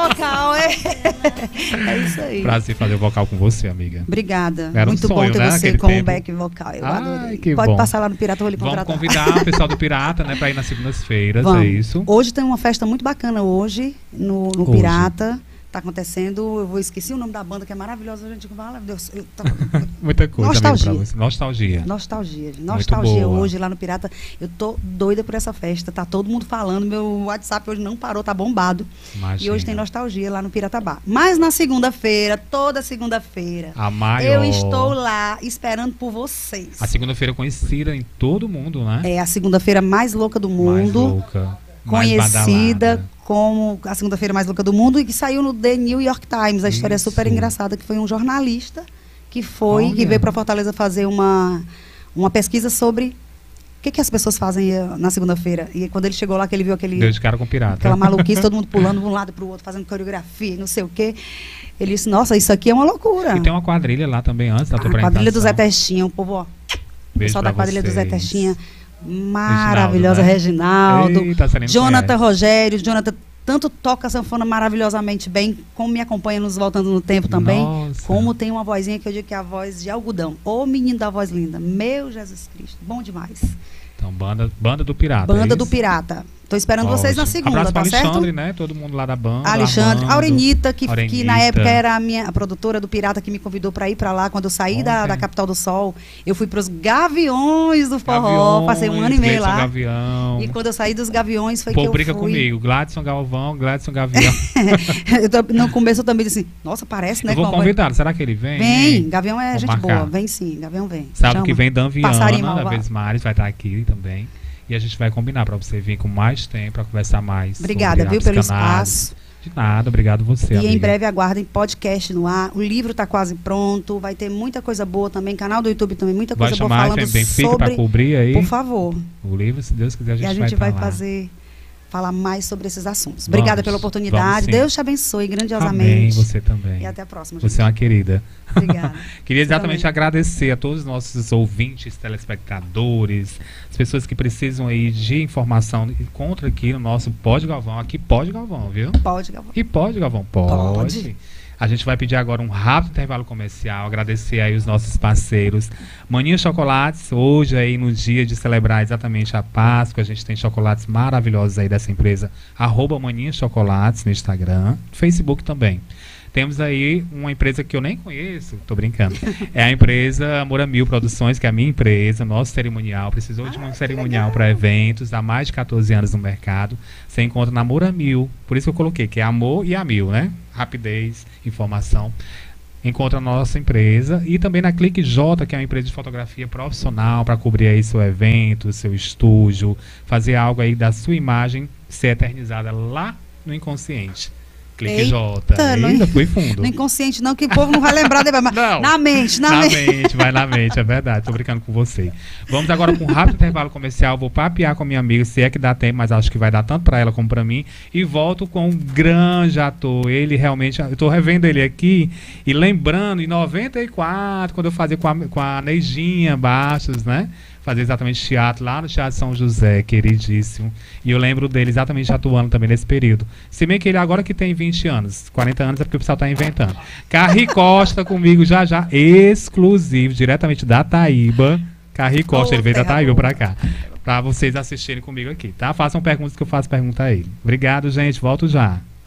vocal, é isso aí. Prazer fazer o vocal com você, amiga. Obrigada. Era muito um sonho, bom ter né, você aquele como tempo. back vocal. Eu adorei. Que Pode bom. passar lá no Pirata, eu vou lhe Vamos contratar. convidar o pessoal do Pirata, né, para ir nas segundas-feiras, é isso? Hoje tem uma festa muito bacana hoje, no Hoje. Pirata. Tá acontecendo, esqueci o nome da banda, que é maravilhosa, a gente fala, Deus, Muita coisa. Nostalgia. Pra você. Nostalgia. Nostalgia boa. hoje lá no Pirata. Eu tô doida por essa festa, tá todo mundo falando, meu WhatsApp hoje não parou, tá bombado. Imagina. E hoje tem Nostalgia lá no Pirata Bar. Mas na segunda-feira, toda segunda-feira, A maior. eu estou lá esperando por vocês. A segunda-feira conhecida em todo mundo, né? É a segunda-feira mais louca do mundo. Mais louca. Conhecida badalada. como a segunda-feira mais louca do mundo e que saiu no The New York Times. A história é super Isso. engraçada, que foi um jornalista que Olha. veio para Fortaleza fazer uma pesquisa sobre o que as pessoas fazem na segunda-feira. E quando ele chegou lá, que ele viu Deu de cara com pirata. aquela maluquice, todo mundo pulando de um lado para o outro, fazendo coreografia, não sei o quê. Ele disse, nossa, isso aqui é uma loucura. E tem uma quadrilha lá também antes da tua A quadrilha do Zé apresentação. Testinha, o povo, ó. O Beijo pessoal pra da quadrilha do Zé vocês. Testinha. Maravilhosa, né? Reginaldo. Eita, Serena Jonathan conhece. Rogério. Jonathan tanto toca a sanfona maravilhosamente bem, como me acompanha nos Voltando no Tempo também. Nossa. Como tem uma vozinha que eu digo que é a voz de algodão. Ô menino da voz linda. Meu Jesus Cristo. Bom demais. Então, banda do Pirata. Banda é do isso? Pirata. Tô esperando vocês na Ótimo. segunda, Abraço tá pra certo? Alexandre, né? Todo mundo lá da banda. Alexandre, Armando, Aurenita, que Aurenita. na época era a produtora do Pirata, que me convidou para ir para lá. Quando eu saí da Ontem. Capital do Sol, eu fui para os Gaviões do Forró. Gaviões, Passei um ano e meio Gleidson lá. Gavião. E quando eu saí dos Gaviões foi Pô, que eu briga fui. comigo. Gladson Galvão, Gladson Gavião. No começo eu também disse assim, nossa, parece, né? Eu vou com a voz- convidar. Será que ele vem? Vem, Gavião é Vou gente marcar. boa. Vem sim, Gavião vem. Sábado Chama. que vem, Dan Passarinho Viana, da malvado. Vesmares, vai estar aqui também. E a gente vai combinar para você vir com mais tempo, para conversar mais. Obrigada, sobre viu, pelo a psicanálise. espaço. De nada, obrigado você, E amiga. em breve aguardem podcast no ar. O livro está quase pronto. Vai ter muita coisa boa também. Canal do YouTube também, muita Vai coisa boa chamar a falando FM Benfica para sobre. cobrir aí Por favor. o livro, se Deus quiser, E a gente vai vai tá lá. falar mais sobre esses assuntos. Obrigada pela Vamos oportunidade. sim. Deus te abençoe Amém, grandiosamente. você também. E até a próxima. Você é uma querida. Obrigada. Queria Você exatamente também. agradecer a todos os nossos ouvintes, telespectadores, as pessoas que precisam aí de informação. Encontra aqui no nosso Pode Galvão. Aqui pode Galvão, viu? Pode, Galvão. E pode, Galvão? Pode. Pode. A gente vai pedir agora um rápido intervalo comercial, agradecer aí os nossos parceiros. Maninha Chocolates, hoje aí no dia de celebrar exatamente a Páscoa, a gente tem chocolates maravilhosos aí dessa empresa, @Maninha Chocolates no Instagram, Facebook também. Temos aí uma empresa que eu nem conheço, tô brincando. É a empresa Amor a Mil Produções, que é a minha empresa, nosso cerimonial. Precisou de um cerimonial para eventos, há mais de 14 anos no mercado. Você encontra na Amor a Mil, por isso que eu coloquei, que é Amor e a Mil, né? Rapidez, informação. Encontra a nossa empresa e também na Clique J, que é uma empresa de fotografia profissional para cobrir aí seu evento, seu estúdio, fazer algo aí da sua imagem ser eternizada lá no inconsciente. Clique J. Ainda fui fundo. No inconsciente não, que o povo não vai lembrar depois, mas Não. na mente, Na mente, vai na mente, é verdade. Tô brincando com você. Vamos agora com um rápido intervalo comercial. Vou papear com a minha amiga, se é que dá tempo, mas acho que vai dar tanto pra ela como pra mim. E volto com um grande ator. Ele realmente, eu tô revendo ele aqui e lembrando, em 94, quando eu fazia com a Neidinha Bastos, né? Fazer exatamente teatro lá no Teatro São José, queridíssimo. E eu lembro dele exatamente atuando também nesse período. Se bem que ele agora que tem 20 anos, 40 anos é porque o pessoal tá inventando. Carri Costa comigo já, exclusivo, diretamente da Taíba. Carri Costa, ele veio da Taíba pra cá. Pra vocês assistirem comigo aqui, tá? Façam perguntas que eu faço pergunta a ele. Obrigado, gente. Volto já.